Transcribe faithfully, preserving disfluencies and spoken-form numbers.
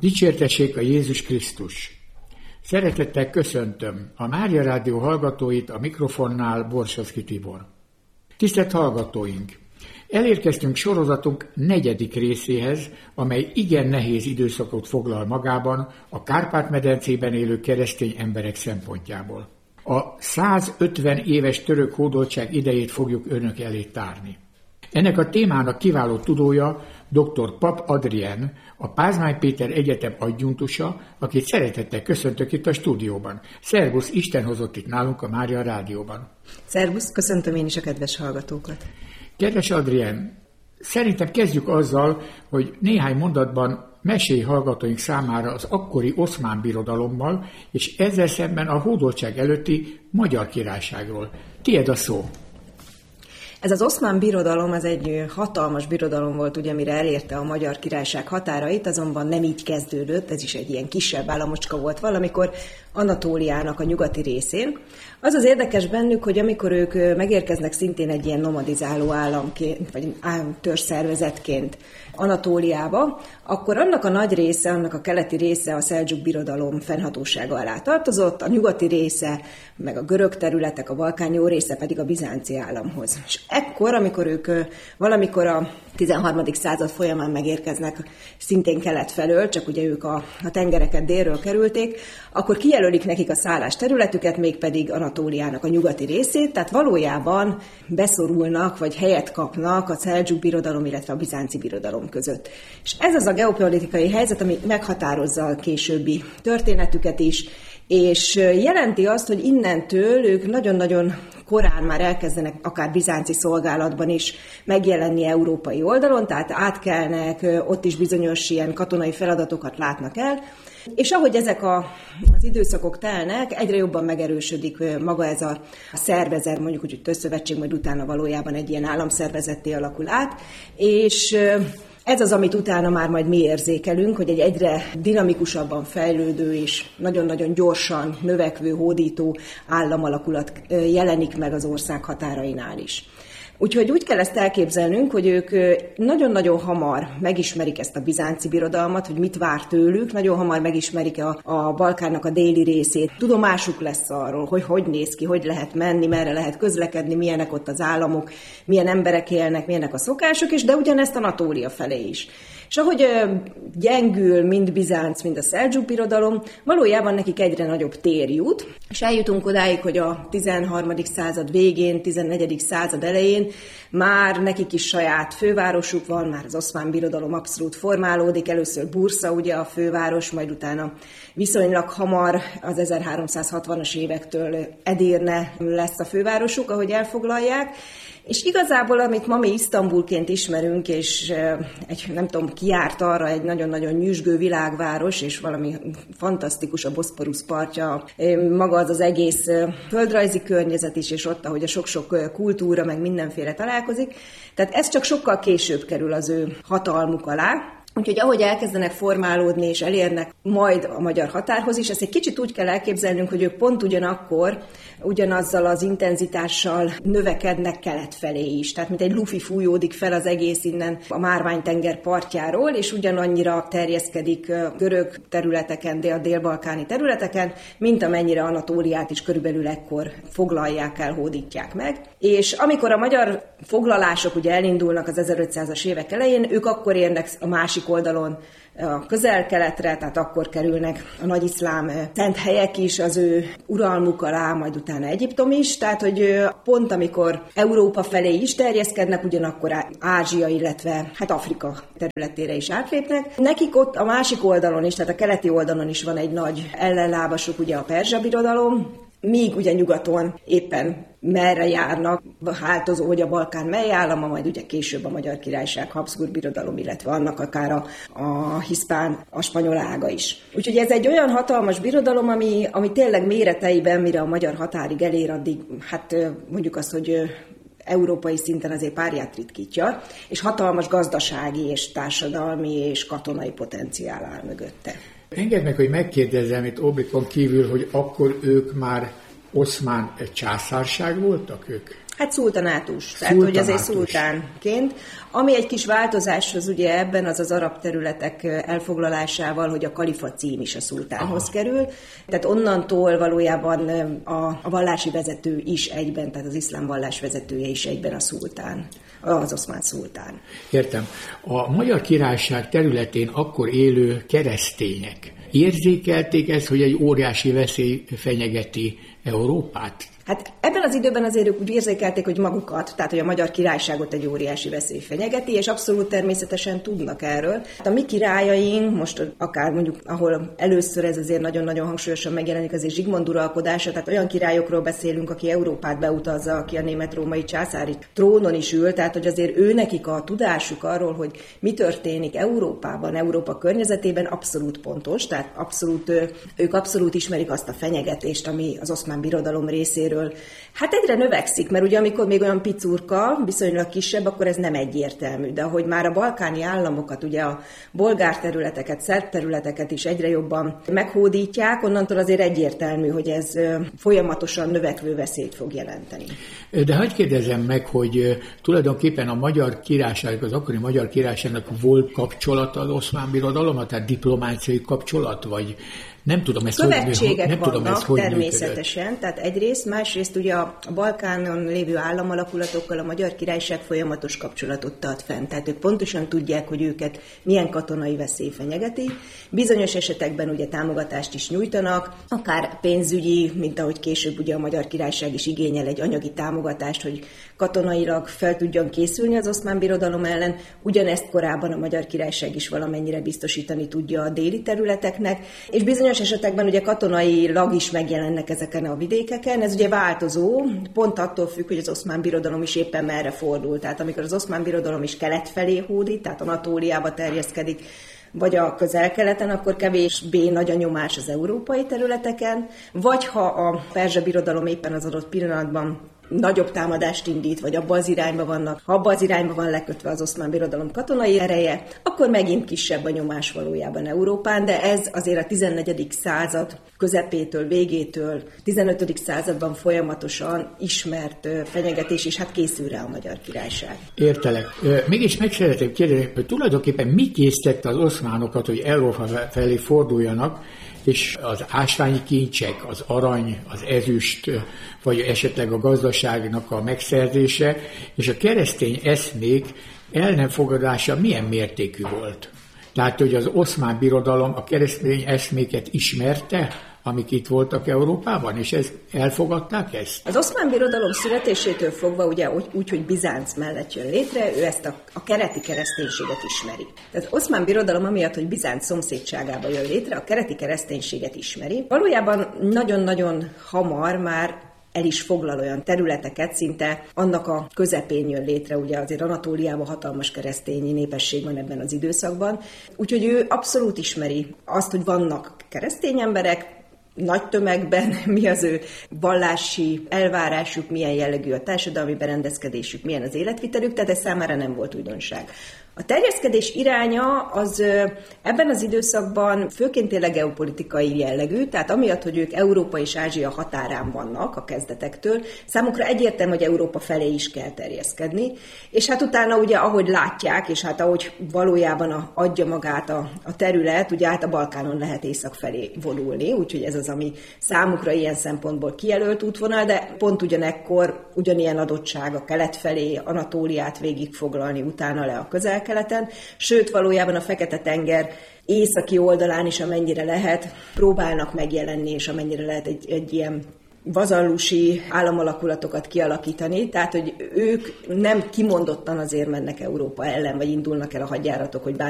Dicsértessék a Jézus Krisztus! Szeretettel köszöntöm a Mária Rádió hallgatóit, a mikrofonnál Borsovszky Tibor. Tisztelt hallgatóink! Elérkeztünk sorozatunk negyedik részéhez, amely igen nehéz időszakot foglal magában a Kárpát-medencében élő keresztény emberek szempontjából. A százötven éves török hódoltság idejét fogjuk önök elé tárni. Ennek a témának kiváló tudója dr. Papp Adrien, a Pázmány Péter Egyetem adjunktusa, akit szeretettel köszöntök itt a stúdióban. Szervusz, Isten hozott itt nálunk a Mária Rádióban. Szervusz, köszöntöm én is a kedves hallgatókat. Kedves Adrien, szerintem kezdjük azzal, hogy néhány mondatban mesélj hallgatóink számára az akkori Oszmán Birodalommal, és ezzel szemben a hódoltság előtti Magyar Királyságról. Tied a szó. Ez az Oszmán Birodalom, ez egy hatalmas birodalom volt, ugye, mire elérte a Magyar Királyság határait, azonban nem így kezdődött, ez is egy ilyen kisebb államocska volt valamikor Anatóliának a nyugati részén. Az az érdekes bennük, hogy amikor ők megérkeznek szintén egy ilyen nomadizáló államként, vagy törzsszervezetként Anatóliába, akkor annak a nagy része, annak a keleti része a Szeldzsuk Birodalom fennhatósága alá tartozott, a nyugati része, meg a görög területek, a Balkán jó része pedig a bizánci államhoz. És ekkor, amikor ők valamikor a tizenharmadik század folyamán megérkeznek szintén kelet felől, csak ugye ők a, a tengereket délről kerülték, akkor kijelölik nekik a szállás területüket, mégpedig Anatóliának a nyugati részét, tehát valójában beszorulnak, vagy helyet kapnak a Szeldzsuk Birodalom, illetve a bizánci birodalom között. És ez az a geopolitikai helyzet, ami meghatározza a későbbi történetüket is, és jelenti azt, hogy innentől ők nagyon-nagyon korán már elkezdenek akár bizánci szolgálatban is megjelenni európai oldalon, tehát átkelnek, ott is bizonyos ilyen katonai feladatokat látnak el, és ahogy ezek a, az időszakok telnek, egyre jobban megerősödik maga ez a szervezet, mondjuk úgy, hogy törzszövetség, majd utána valójában egy ilyen államszervezetté alakul át, és ez az, amit utána már majd mi érzékelünk, hogy egy egyre dinamikusabban fejlődő és nagyon-nagyon gyorsan növekvő, hódító államalakulat jelenik meg az ország határainál is. Úgyhogy úgy kell ezt elképzelnünk, hogy ők nagyon-nagyon hamar megismerik ezt a bizánci birodalmat, hogy mit vár tőlük, nagyon hamar megismerik a, a Balkánnak a déli részét. Tudomásuk lesz arról, hogy hogy néz ki, hogy lehet menni, merre lehet közlekedni, milyenek ott az államok, milyen emberek élnek, milyenek a szokások, és de ugyanezt Anatólia felé is. És ahogy gyengül mind Bizánc, mind a Szeldzsuk birodalom, valójában nekik egyre nagyobb tér jut, és eljutunk odáig, hogy a tizenharmadik század végén, tizennegyedik század elején már nekik is saját fővárosuk van, már az Oszmán Birodalom abszolút formálódik, először Bursa ugye a főváros, majd utána viszonylag hamar az ezerháromszázhatvanas évektől Edirne lesz a fővárosuk, ahogy elfoglalják. És igazából, amit ma mi Isztambulként ismerünk, és egy, nem tudom, kijárt arra egy nagyon-nagyon nyüzsgő világváros, és valami fantasztikus a Boszporusz partja, maga az az egész földrajzi környezet is, és ott, ahogy a sok-sok kultúra, meg mindenféle találkozik. Tehát ez csak sokkal később kerül az ő hatalmuk alá. Úgyhogy ahogy elkezdenek formálódni és elérnek majd a magyar határhoz is, ezt egy kicsit úgy kell elképzelnünk, hogy ők pont ugyanakkor, ugyanazzal az intenzitással növekednek kelet felé is. Tehát mint egy lufi fújódik fel az egész innen a Márvány-tenger partjáról, és ugyanannyira terjeszkedik görög területeken, a dél-balkáni területeken, mint amennyire Anatóliát is körülbelül ekkor foglalják el, hódítják meg. És amikor a magyar foglalások ugye elindulnak az ezerötszázas évek elején, ők akkor érnek a másik oldalon a közel-keletre, tehát akkor kerülnek a nagyiszlám szent helyek is az ő uralmuk alá, majd utána Egyiptom is, tehát hogy pont amikor Európa felé is terjeszkednek, ugyanakkor Ázsia, illetve hát Afrika területére is átlépnek. Nekik ott a másik oldalon is, tehát a keleti oldalon is van egy nagy ellenlábasuk, ugye a Perzsa birodalom, míg ugye nyugaton éppen merre járnak, változó, hogy a Balkán mely állama, majd ugye később a Magyar Királyság, Habsburg birodalom, illetve annak akár a, a hiszpán, a spanyol ága is. Úgyhogy ez egy olyan hatalmas birodalom, ami, ami tényleg méreteiben, mire a magyar határig elér, addig, hát mondjuk azt, hogy európai szinten azért párját ritkítja, és hatalmas gazdasági és társadalmi és katonai potenciál áll mögötte. Engedd meg, hogy megkérdezzem itt Oblikon kívül, hogy akkor ők már oszmán császárság voltak ők? Hát szultanátus, tehát hogy azért szultánként. Ami egy kis változás az ugye ebben, az az arab területek elfoglalásával, hogy a kalifa cím is a szultánhoz Aha. kerül. Tehát onnantól valójában a, a vallási vezető is egyben, tehát az iszlám vallás vezetője is egyben a szultán, az oszmán szultán. Értem. A Magyar Királyság területén akkor élő keresztények érzékelték ezt, hogy egy óriási veszély fenyegeti Európát? Hát ebben az időben azért ők úgy érzékelték, hogy magukat, tehát hogy a Magyar Királyságot egy óriási veszély fenyegeti, és abszolút természetesen tudnak erről. Hát a mi királyaink, most akár mondjuk, ahol először ez azért nagyon-nagyon hangsúlyosan megjelenik, azért Zsigmond uralkodása, tehát olyan királyokról beszélünk, aki Európát beutazza, aki a német-római császári trónon is ül, tehát hogy azért ő nekik a tudásuk arról, hogy mi történik Európában, Európa környezetében abszolút pontos, tehát abszolút, ők abszolút ismerik azt a fenyegetést, ami az Oszmán Birodalom részéről hát egyre növekszik, mert ugye amikor még olyan picurka, viszonylag kisebb, akkor ez nem egyértelmű. De ahogy már a balkáni államokat, ugye a bolgár területeket, szerb területeket is egyre jobban meghódítják, onnantól azért egyértelmű, hogy ez folyamatosan növekvő veszélyt fog jelenteni. De hadd kérdezem meg, hogy tulajdonképpen a Magyar Királyság, az akkori Magyar Királyságnak volt kapcsolata az Oszmán Birodalommal, tehát diplomáciai kapcsolat, vagy nem tudom ezt, Követségek hogy, nem vannak tudom ezt, hogy természetesen, működött. Tehát egyrészt, másrészt ugye a Balkánon lévő államalapulatokkal a Magyar Királyság folyamatos kapcsolatot tart fenn. Tehát ők pontosan tudják, hogy őket milyen katonai veszély fenyegeti. Bizonyos esetekben ugye támogatást is nyújtanak, akár pénzügyi, mint ahogy később ugye a Magyar Királyság is igényel egy anyagi támogatást, hogy katonailag fel tudjon készülni az Oszmán Birodalom ellen. Ugyanezt korábban a Magyar Királyság is valamennyire biztosítani tudja a déli területeknek, és bizonyos esetekben ugye katonailag is megjelennek ezeken a vidékeken. Ez ugye változó, pont attól függ, hogy az Oszmán Birodalom is éppen merre fordul. Tehát amikor az Oszmán Birodalom is kelet felé hódít, tehát Anatóliába terjeszkedik, vagy a Közel-Keleten, akkor kevésbé nagy a nyomás az európai területeken, vagy ha a Perzsa Birodalom éppen az adott pillanatban nagyobb támadást indít, vagy abba az irányba vannak, ha abba az irányba van lekötve az Oszmán Birodalom katonai ereje, akkor megint kisebb a nyomás valójában Európán, de ez azért a tizennegyedik század közepétől, végétől, tizenötödik században folyamatosan ismert fenyegetés, és hát készül rá a Magyar Királyság. Értelek. Mégis meg szeretném kérdezni, hogy tulajdonképpen mi késztette az oszmánokat, hogy Európa felé forduljanak, és az ásványi kincsek, az arany, az ezüst, vagy esetleg a gazdaságnak a megszerzése, és a keresztény eszmék el nem fogadása milyen mértékű volt? Tehát, hogy az Oszmán Birodalom a keresztény eszméket ismerte, amik itt voltak Európában, és ez, elfogadták ezt? Az Oszmán Birodalom születésétől fogva, ugye úgy, úgy hogy Bizánc mellett jön létre, ő ezt a, a kereti kereszténységet ismeri. Tehát az Oszmán Birodalom amiatt, hogy Bizánc szomszédságába jön létre, a kereti kereszténységet ismeri. Valójában nagyon-nagyon hamar már el is foglal olyan területeket, szinte annak a közepén jön létre, ugye azért Anatóliában hatalmas keresztény népesség van ebben az időszakban. Úgyhogy ő abszolút ismeri azt, hogy vannak keresztény emberek, nagy tömegben, mi az ő vallási elvárásuk, milyen jellegű a társadalmi berendezkedésük, milyen az életvitelük, tehát ez számára nem volt újdonság. A terjeszkedés iránya az ebben az időszakban főként tényleg geopolitikai jellegű, tehát amiatt, hogy ők Európa és Ázsia határán vannak a kezdetektől, számukra egyértelmű, hogy Európa felé is kell terjeszkedni, és hát utána ugye ahogy látják, és hát ahogy valójában a, adja magát a, a terület, ugye át a Balkánon lehet észak felé vonulni, úgyhogy ez az, ami számukra ilyen szempontból kijelölt útvonal, de pont ugyanekkor ugyanilyen adottság a kelet felé, Anatóliát végigfoglalni, utána le a Közel-Keleten, sőt valójában a Fekete-tenger északi oldalán is, amennyire lehet, próbálnak megjelenni, és amennyire lehet egy, egy ilyen vazallusi államalakulatokat kialakítani, tehát hogy ők nem kimondottan azért mennek Európa ellen, vagy indulnak el a hadjáratok, hogy bár